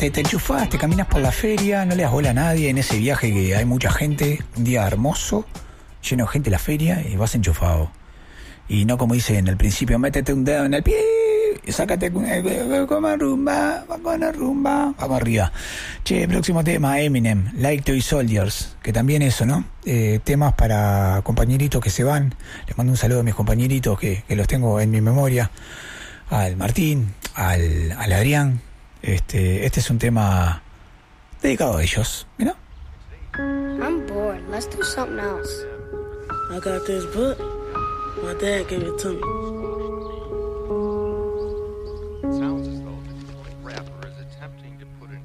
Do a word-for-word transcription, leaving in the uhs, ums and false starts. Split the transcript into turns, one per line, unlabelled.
te, te enchufás, te caminas por la feria, no le das bola a nadie en ese viaje que hay mucha gente, un día hermoso, lleno de gente en la feria y vas enchufado. Y no como dice en el principio, métete un dedo en el pie, sácate como rumba, con la rumba, vamos arriba. Che, próximo tema, Eminem, Like Toy Soldiers, que también eso, ¿no? Eh, temas para compañeritos que se van. Les mando un saludo a mis compañeritos que, que los tengo en mi memoria. Al Martín, al, al Adrián. Este, este es un tema dedicado a ellos, ¿no?
I'm bored. Let's do something else.
I got this book. My dad gave it to me.